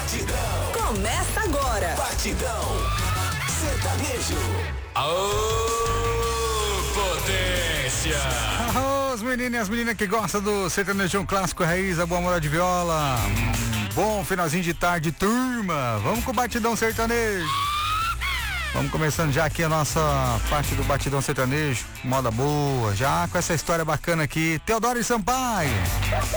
Batidão. Começa agora. Batidão Sertanejo. Aô, potência! Os meninos e as meninas que gostam do sertanejo clássico raiz, a boa moral de viola. Bom finalzinho de tarde, turma. Vamos com o Batidão Sertanejo. Vamos começando já aqui a nossa parte do Batidão Sertanejo, moda boa, já com essa história bacana aqui. Teodoro e Sampaio.